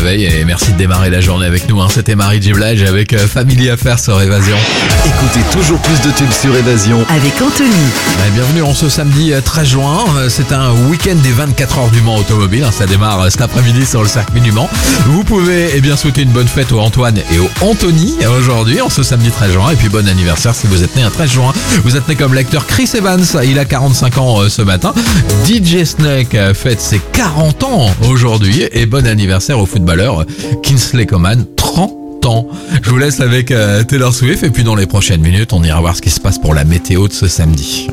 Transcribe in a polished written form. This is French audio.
réveil et merci de démarrer la journée avec nous. C'était Marie J. Blige avec Family Affaires sur Évasion. Écoutez toujours plus de tubes sur Évasion avec Anthony. Bienvenue en ce samedi 13 juin. C'est un week-end des 24 heures du Mans automobile. Ça démarre cet après-midi sur le circuit du Mans. Vous pouvez souhaiter une bonne fête au Antoine et au Anthony aujourd'hui en ce samedi 13 juin. Et puis bon anniversaire si vous êtes né un 13 juin. Vous êtes né comme l'acteur Chris Evans. Il a 45 ans ce matin. DJ Snake fête ses 40 ans aujourd'hui. Et bon anniversaire au footballeur Kingsley Coman, 30 ans. Je vous laisse avec Taylor Swift et puis dans les prochaines minutes, on ira voir ce qui se passe pour la météo de ce samedi.